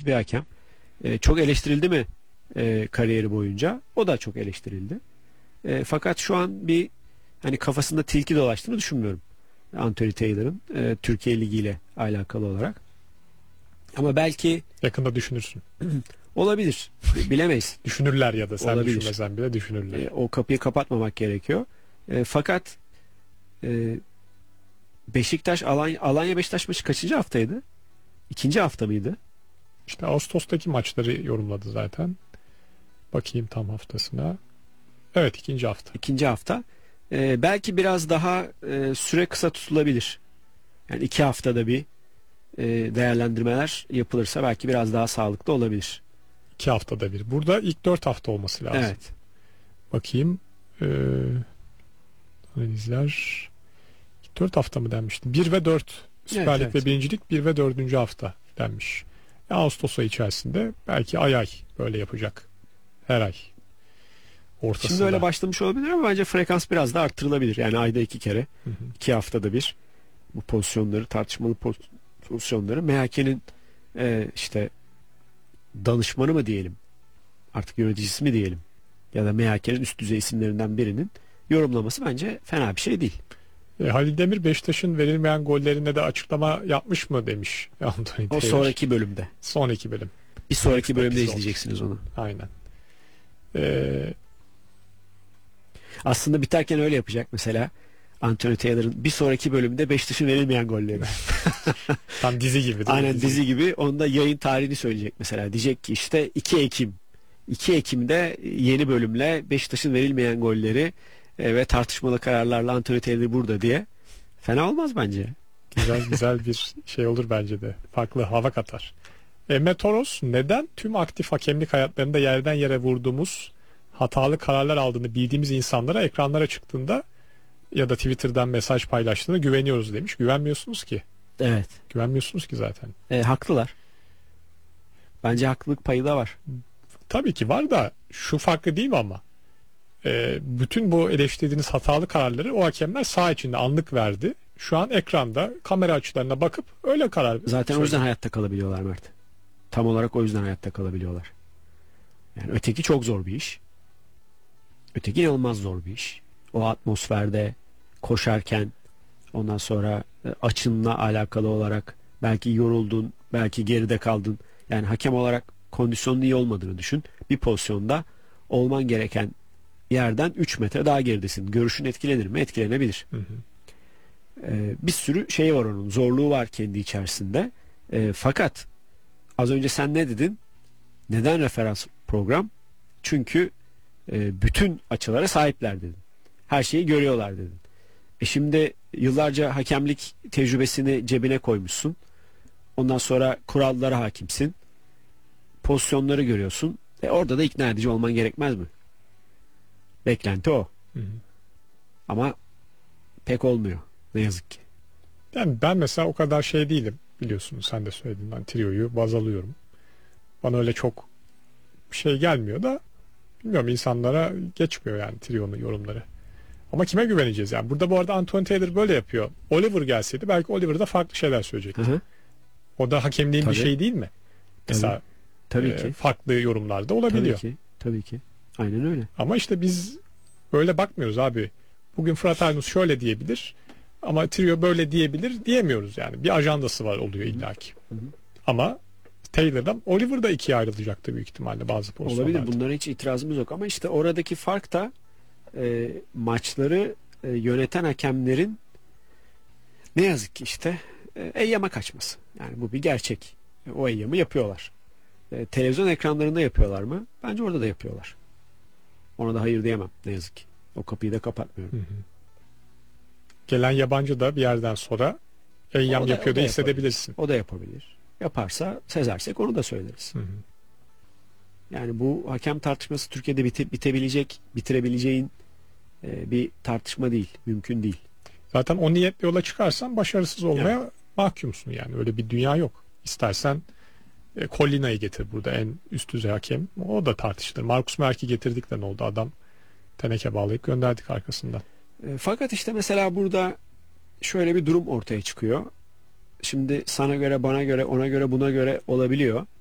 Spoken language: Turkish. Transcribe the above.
bir hakem. Çok eleştirildi mi kariyeri boyunca? O da çok eleştirildi. Fakat şu an bir hani kafasında tilki dolaştığını düşünmüyorum. Anthony Taylor'ın Türkiye Ligi ile alakalı olarak. Ama belki yakında düşünürsün. olabilir. Bilemeyiz. Düşünürler ya da sen olabilir. düşünmesen bile düşünürler. O kapıyı kapatmamak gerekiyor. Fakat Beşiktaş Alanya Beşiktaş maçı kaçıncı haftaydı? İkinci hafta mıydı? İşte Ağustos'taki maçları yorumladı zaten. Bakayım tam haftasına. Evet, ikinci hafta. İkinci hafta. Belki biraz daha süre kısa tutulabilir. Yani 2 haftada bir değerlendirmeler yapılırsa belki biraz daha sağlıklı olabilir. 2 haftada bir. Burada ilk 4 hafta olması lazım. Evet. Bakayım. Analizler. 4 hafta mı denmişti? 1 ve 4. Süper Lig ve birincilik 1 ve 4. hafta denmiş. Ağustos ayı içerisinde belki ay böyle yapacak. Her ay. Ortasında. Şimdi öyle başlamış olabilir ama bence frekans biraz da arttırılabilir. Yani ayda 2 kere, 2 haftada bir bu pozisyonları, tartışmalı pozisyonları MHK'nin işte danışmanı mı diyelim, artık yöneticisi mi diyelim, ya da MHK'nin üst düzey isimlerinden birinin yorumlaması bence fena bir şey değil. Halil Demir Beşiktaş'ın verilmeyen gollerine de açıklama yapmış mı demiş Anthony Taylor. O sonraki bölümde. Sonraki bölüm. Bir sonraki bölümde izleyeceksiniz onu. Aynen. Aslında biterken öyle yapacak mesela. Anthony Taylor'ın bir sonraki bölümde Beşiktaş'ın verilmeyen golleri. Tam dizi gibi. Aynen dizi gibi. Onda yayın tarihini söyleyecek mesela. Diyecek ki işte 2 Ekim. 2 Ekim'de yeni bölümle Beşiktaş'ın verilmeyen golleri ve tartışmalı kararlarla Anthony Taylor burada diye. Fena olmaz bence. Güzel bir şey olur bence de. Farklı hava katar. Emre Toros, neden tüm aktif hakemlik hayatlarında yerden yere vurduğumuz, hatalı kararlar aldığını bildiğimiz insanlara ekranlara çıktığında ya da Twitter'dan mesaj paylaştığında güveniyoruz demiş. Güvenmiyorsunuz ki. Evet. Güvenmiyorsunuz ki zaten. Haklılar. Bence haklılık payı da var. Tabii ki var da şu farklı değil mi ama? Bütün bu eleştirdiğiniz hatalı kararları o hakemler saha içinde anlık verdi. Şu an ekranda kamera açılarına bakıp öyle karar zaten söyledi. O yüzden hayatta kalabiliyorlar Mert. Tam olarak o yüzden hayatta kalabiliyorlar. Yani öteki çok zor bir iş. Öteki inanılmaz zor bir iş. O atmosferde koşarken, ondan sonra açınla alakalı olarak belki yoruldun, belki geride kaldın. Yani hakem olarak kondisyonun iyi olmadığını düşün. Bir pozisyonda olman gereken yerden 3 metre daha geridesin. Görüşün etkilenir mi? Etkilenebilir. Bir sürü şey var onun. Zorluğu var kendi içerisinde. Fakat az önce sen ne dedin? Neden referans program? Çünkü bütün açılara sahipler dedin. Her şeyi görüyorlar dedin. Şimdi yıllarca hakemlik tecrübesini cebine koymuşsun. Ondan sonra kurallara hakimsin. Pozisyonları görüyorsun. Orada da ikna edici olman gerekmez mi? Beklenti o. Ama pek olmuyor. Ne yazık ki. Yani ben mesela o kadar şey değilim. Biliyorsunuz, sen de söyledin. Ben Trio'yu baz alıyorum. Bana öyle çok şey gelmiyor da bilmiyorum, insanlara geçmiyor yani Trio'nun yorumları. Ama kime güveneceğiz yani? Burada bu arada Anthony Taylor böyle yapıyor. Oliver gelseydi belki Oliver da farklı şeyler söyleyecekti. Hı hı. O da hakemliğin Tabii. bir şey değil mi? Mesela Tabii ki. farklı yorumlar da olabiliyor. Tabii ki. Aynen öyle. Ama işte biz böyle bakmıyoruz abi. Bugün Fırat Aydınus şöyle diyebilir ama Trio böyle diyebilir diyemiyoruz yani. Bir ajandası var oluyor illaki. Ama Taylor'dan Oliver da ikiye ayrılacaktı büyük ihtimalle bazı pozisyonlarda. Olabilir. Bunlara hiç itirazımız yok ama işte oradaki fark da maçları yöneten hakemlerin ne yazık ki işte eyyama kaçması. Yani bu bir gerçek. O eyyamı yapıyorlar. Televizyon ekranlarında yapıyorlar mı? Bence orada da yapıyorlar. Ona da hayır diyemem ne yazık ki. O kapıyı da kapatmıyorum. Gelen yabancı da bir yerden sonra eyyam yapıyor da hissedebilirsin. O da yapabilir. Yaparsa sezersek onu da söyleriz. Yani bu hakem tartışması Türkiye'de bitirebileceğin bir tartışma değil. Mümkün değil. Zaten o niyetle yola çıkarsan başarısız olmaya mahkumsun yani. Öyle bir dünya yok. İstersen Collina'yı getir burada, en üst düzey hakem. O da tartışılır. Marcus Merk'i getirdik de ne oldu? Adam teneke bağlayıp gönderdik arkasından. Fakat işte mesela burada şöyle bir durum ortaya çıkıyor. Şimdi sana göre, bana göre, ona göre, buna göre olabiliyor.